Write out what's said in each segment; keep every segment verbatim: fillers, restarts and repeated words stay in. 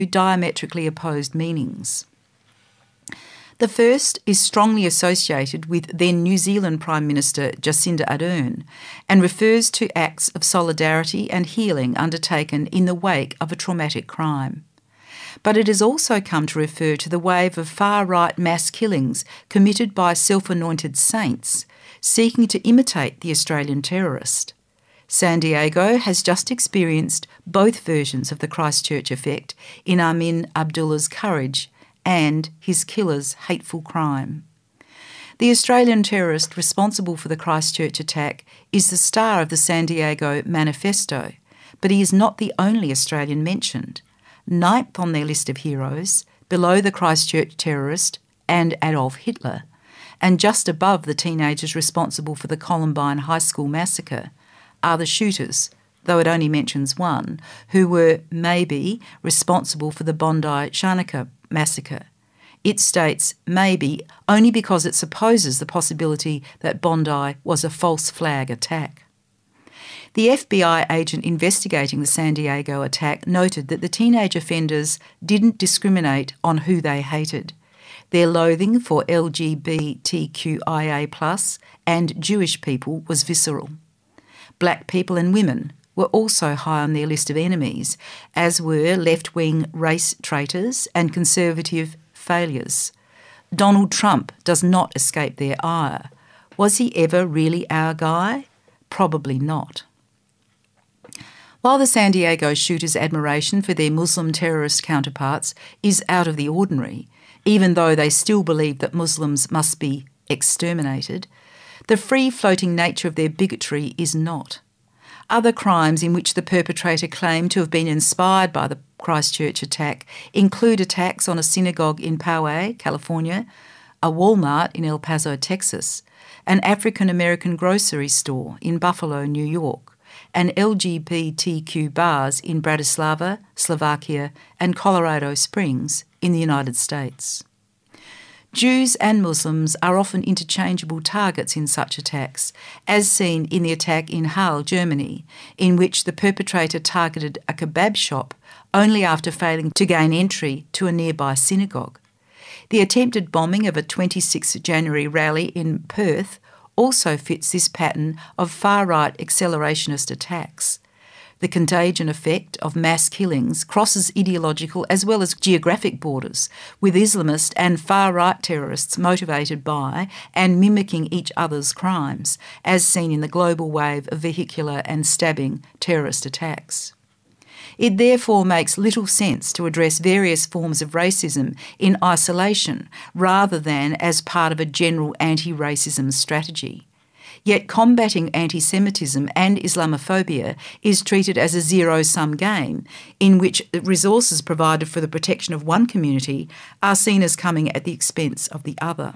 diametrically opposed meanings. The first is strongly associated with then New Zealand Prime Minister Jacinda Ardern and refers to acts of solidarity and healing undertaken in the wake of a traumatic crime. But it has also come to refer to the wave of far-right mass killings committed by self-anointed saints seeking to imitate the Australian terrorist. San Diego has just experienced both versions of the Christchurch effect in Amin Abdullah's courage and his killer's hateful crime. The Australian terrorist responsible for the Christchurch attack is the star of the San Diego Manifesto, but he is not the only Australian mentioned. Ninth on their list of heroes, below the Christchurch terrorist and Adolf Hitler, and just above the teenagers responsible for the Columbine High School massacre, are the shooters, though it only mentions one, who were maybe responsible for the Bondi Shanaka massacre. It states maybe only because it supposes the possibility that Bondi was a false flag attack. The F B I agent investigating the San Diego attack noted that the teenage offenders didn't discriminate on who they hated. Their loathing for L G B T Q I A plus and Jewish people was visceral. Black people and women were also high on their list of enemies, as were left-wing race traitors and conservative failures. Donald Trump does not escape their ire. Was he ever really our guy? Probably not. While the San Diego shooters' admiration for their Muslim terrorist counterparts is out of the ordinary, even though they still believe that Muslims must be exterminated, the free-floating nature of their bigotry is not. Other crimes in which the perpetrator claimed to have been inspired by the Christchurch attack include attacks on a synagogue in Poway, California, a Walmart in El Paso, Texas, an African-American grocery store in Buffalo, New York, and L G B T Q bars in Bratislava, Slovakia, and Colorado Springs in the United States. Jews and Muslims are often interchangeable targets in such attacks, as seen in the attack in Halle, Germany, in which the perpetrator targeted a kebab shop only after failing to gain entry to a nearby synagogue. The attempted bombing of a twenty-sixth of January rally in Perth also fits this pattern of far-right accelerationist attacks. The contagion effect of mass killings crosses ideological as well as geographic borders, with Islamist and far-right terrorists motivated by and mimicking each other's crimes, as seen in the global wave of vehicular and stabbing terrorist attacks. It therefore makes little sense to address various forms of racism in isolation rather than as part of a general anti-racism strategy. Yet combating anti-Semitism and Islamophobia is treated as a zero-sum game in which resources provided for the protection of one community are seen as coming at the expense of the other.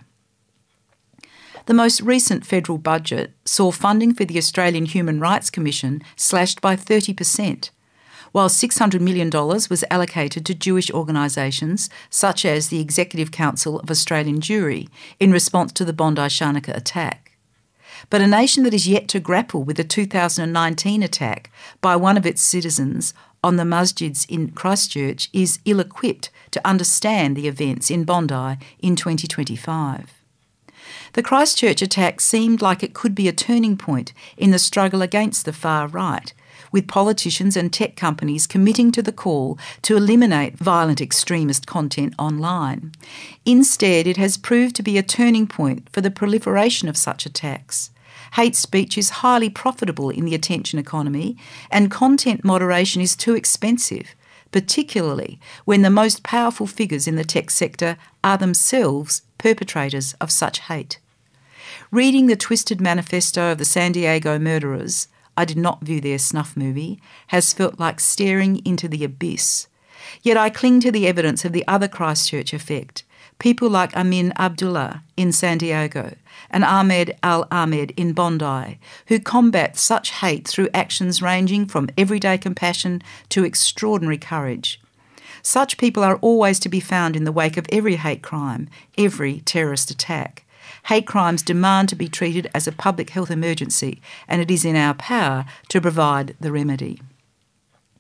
The most recent federal budget saw funding for the Australian Human Rights Commission slashed by thirty percent, while six hundred million dollars was allocated to Jewish organisations such as the Executive Council of Australian Jewry in response to the Bondi Shanaka attack. But a nation that is yet to grapple with the two thousand nineteen attack by one of its citizens on the masjids in Christchurch is ill-equipped to understand the events in Bondi in twenty twenty-five. The Christchurch attack seemed like it could be a turning point in the struggle against the far right, with politicians and tech companies committing to the call to eliminate violent extremist content online. Instead, it has proved to be a turning point for the proliferation of such attacks. Hate speech is highly profitable in the attention economy, and content moderation is too expensive, particularly when the most powerful figures in the tech sector are themselves perpetrators of such hate. Reading the twisted manifesto of the San Diego murderers, I did not view their snuff movie, has felt like staring into the abyss. Yet I cling to the evidence of the other Christchurch effect, people like Amin Abdullah in San Diego and Ahmed Al-Ahmed in Bondi, who combat such hate through actions ranging from everyday compassion to extraordinary courage. Such people are always to be found in the wake of every hate crime, every terrorist attack. Hate crimes demand to be treated as a public health emergency, and it is in our power to provide the remedy.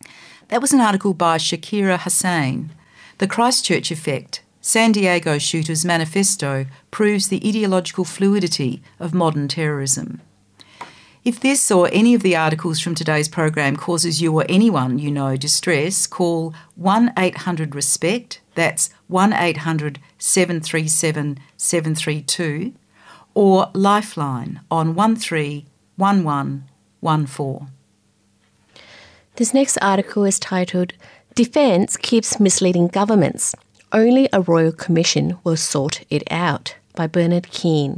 That was an article by Shakira Hussain. The Christchurch Effect, San Diego Shooters Manifesto proves the ideological fluidity of modern terrorism. If this or any of the articles from today's program causes you or anyone you know distress, call one eight hundred RESPECT, that's one eight hundred seven three seven seven three two, or Lifeline on one three one one one four. This next article is titled, Defence Keeps Misleading Governments. Only a Royal Commission will sort it out, by Bernard Keane.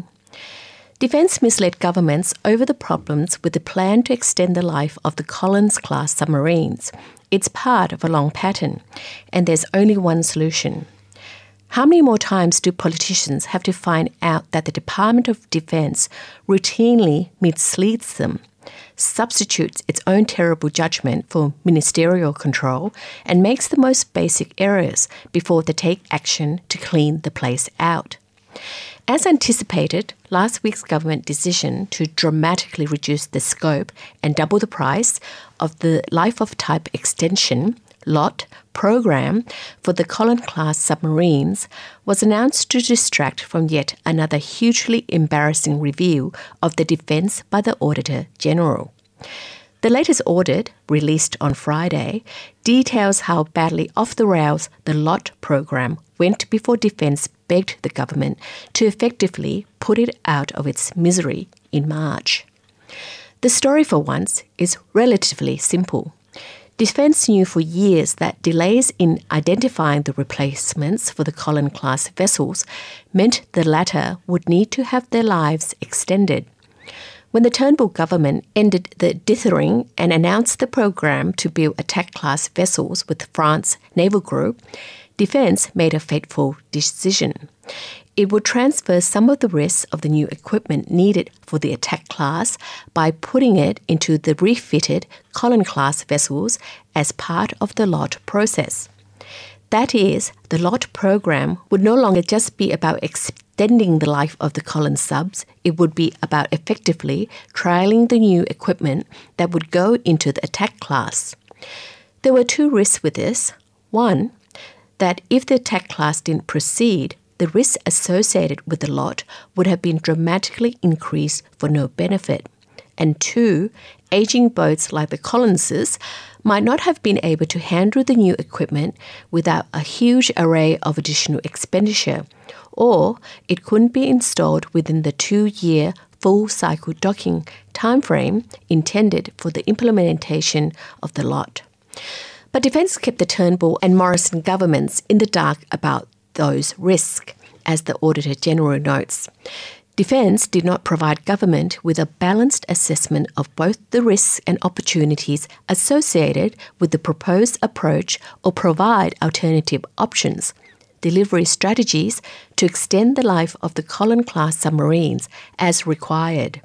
Defence misled governments over the problems with the plan to extend the life of the Collins-class submarines. It's part of a long pattern, and there's only one solution. How many more times do politicians have to find out that the Department of Defence routinely misleads them, substitutes its own terrible judgment for ministerial control, and makes the most basic errors before they take action to clean the place out? As anticipated, last week's government decision to dramatically reduce the scope and double the price of the Life of Type Extension lot program for the Collins-class submarines was announced to distract from yet another hugely embarrassing review of the defence by the Auditor General. The latest audit, released on Friday, details how badly off the rails the lot program went before Defence begged the government to effectively put it out of its misery in March. The story, for once, is relatively simple. Defence knew for years that delays in identifying the replacements for the Collins-class vessels meant the latter would need to have their lives extended. When the Turnbull government ended the dithering and announced the program to build attack-class vessels with France Naval Group, Defence made a fateful decision. It would transfer some of the risks of the new equipment needed for the attack class by putting it into the refitted Collins-class vessels as part of the lot process. That is, the lot program would no longer just be about extending the life of the Collins subs, it would be about effectively trialling the new equipment that would go into the attack class. There were two risks with this. One, that if the attack class didn't proceed, the risks associated with the lot would have been dramatically increased for no benefit. And two, aging boats like the Collinses might not have been able to handle the new equipment without a huge array of additional expenditure, or it couldn't be installed within the two-year full-cycle docking timeframe intended for the implementation of the lot. But Defence kept the Turnbull and Morrison governments in the dark about those risks, as the Auditor General notes. Defence did not provide government with a balanced assessment of both the risks and opportunities associated with the proposed approach or provide alternative options, delivery strategies to extend the life of the Collins-class submarines as required.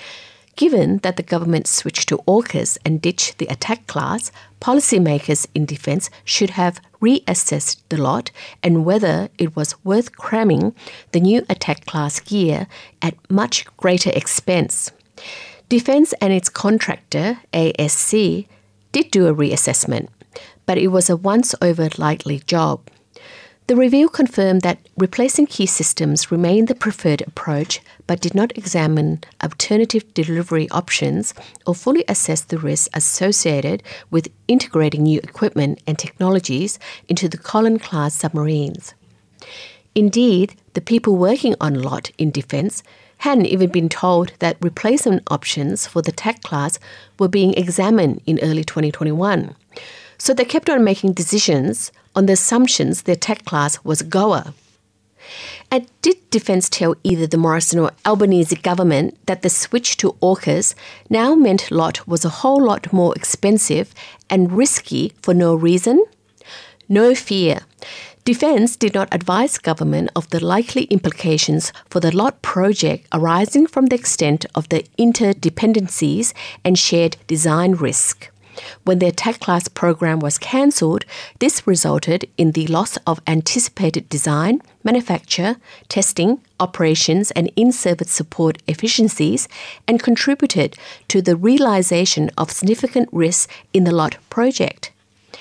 Given that the government switched to AUKUS and ditched the attack class, policymakers in Defence should have reassessed the lot and whether it was worth cramming the new attack class gear at much greater expense. Defence and its contractor, A S C, did do a reassessment, but it was a once-over likely job. The review confirmed that replacing key systems remained the preferred approach, but did not examine alternative delivery options or fully assess the risks associated with integrating new equipment and technologies into the Collins-class submarines. Indeed, the people working on lot in Defence hadn't even been told that replacement options for the attack class were being examined in early twenty twenty-one. So they kept on making decisions on the assumptions the attack class was a goer. And did Defence tell either the Morrison or Albanese government that the switch to AUKUS now meant lot was a whole lot more expensive and risky for no reason? No fear. Defence did not advise government of the likely implications for the lot project arising from the extent of the interdependencies and shared design risk. When the attack class program was cancelled, this resulted in the loss of anticipated design, manufacture, testing, operations and in-service support efficiencies and contributed to the realisation of significant risks in the lot project.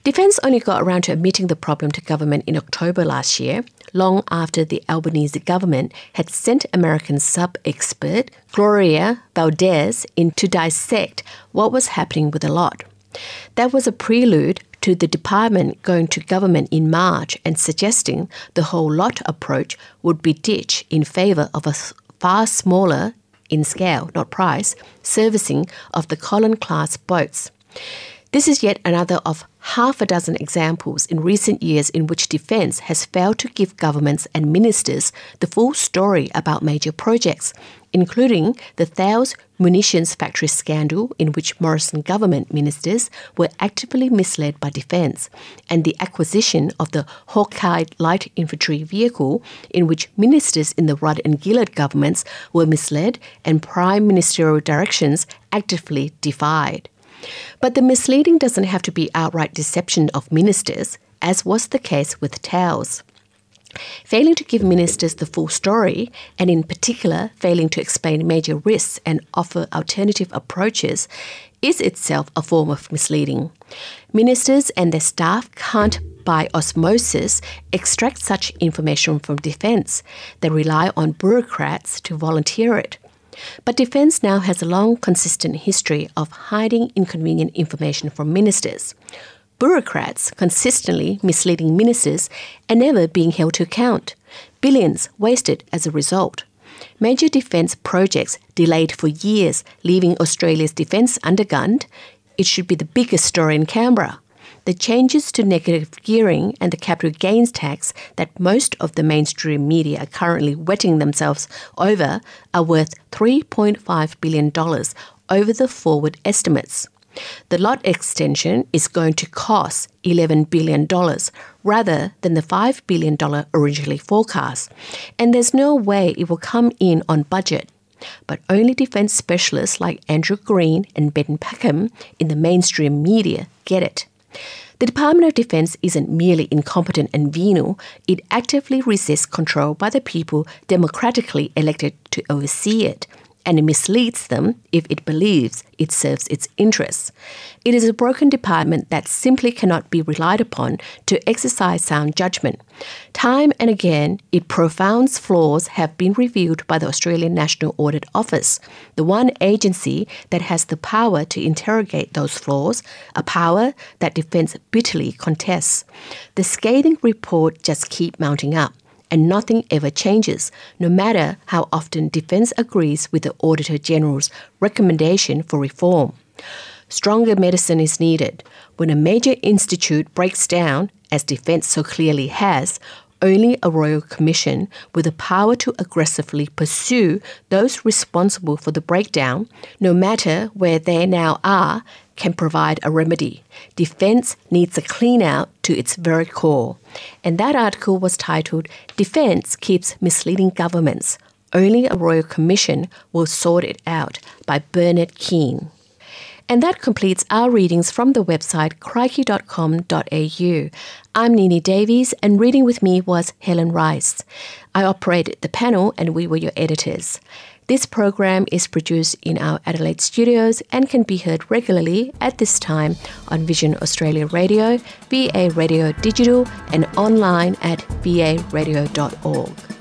Defence only got around to admitting the problem to government in October last year, long after the Albanese government had sent American sub-expert Gloria Valdez in to dissect what was happening with the lot. That was a prelude to the department going to government in March and suggesting the whole lot approach would be ditched in favour of a far smaller, in scale, not price, servicing of the Collins-class boats. This is yet another of half a dozen examples in recent years in which Defence has failed to give governments and ministers the full story about major projects, including the Thales munitions factory scandal in which Morrison government ministers were actively misled by Defence, and the acquisition of the Hawkeye light infantry vehicle in which ministers in the Rudd and Gillard governments were misled and prime ministerial directions actively defied. But the misleading doesn't have to be outright deception of ministers, as was the case with Thales. Failing to give ministers the full story, and in particular failing to explain major risks and offer alternative approaches, is itself a form of misleading. Ministers and their staff can't, by osmosis, extract such information from Defence. They rely on bureaucrats to volunteer it. But Defence now has a long, consistent history of hiding inconvenient information from ministers. Bureaucrats consistently misleading ministers and never being held to account. Billions wasted as a result. Major defence projects delayed for years, leaving Australia's defence undergunned. It should be the biggest story in Canberra. The changes to negative gearing and the capital gains tax that most of the mainstream media are currently wetting themselves over are worth three point five billion dollars over the forward estimates. The lot extension is going to cost eleven billion dollars rather than the five billion dollars originally forecast, and there's no way it will come in on budget. But only defence specialists like Andrew Green and Ben Packham in the mainstream media get it. The Department of Defence isn't merely incompetent and venal, it actively resists control by the people democratically elected to oversee it, and it misleads them if it believes it serves its interests. It is a broken department that simply cannot be relied upon to exercise sound judgment. Time and again, its profound flaws have been revealed by the Australian National Audit Office, the one agency that has the power to interrogate those flaws, a power that Defence bitterly contests. The scathing report just keeps mounting up, and nothing ever changes, no matter how often Defence agrees with the Auditor General's recommendation for reform. Stronger medicine is needed. When a major institute breaks down, as Defence so clearly has, only a Royal Commission with the power to aggressively pursue those responsible for the breakdown, no matter where they now are, can provide a remedy. Defence needs a clean-out to its very core. And that article was titled, Defence Keeps Misleading Governments. Only a Royal Commission will sort it out, by Bernard Keane. And that completes our readings from the website crikey dot com dot a u. I'm Nini Davies, and reading with me was Helen Rice. I operated the panel, and we were your editors. This program is produced in our Adelaide studios and can be heard regularly at this time on Vision Australia Radio, V A Radio Digital, and online at v a radio dot org.